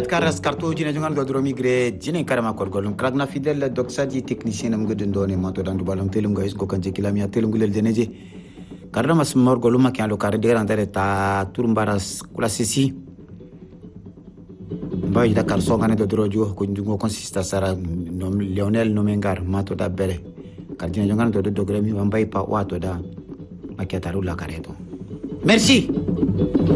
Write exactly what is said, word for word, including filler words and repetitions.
Maket karas kartu jine jongan do dromi gre jine karama korgolum kragna fidèle dok sadi technicien nam gudun doni mato dan balum telum guys ko kanje kilami telum gulel deneje karna mas morgolum makyan lo kare de randere ta turumbaras kula sisi bay da kar so ngane do drojo ko njungo consista sara nom Lionel Nomengar mato da bere kar jine jongan do do gremi bambay pa wato da maketaru la kareto merci.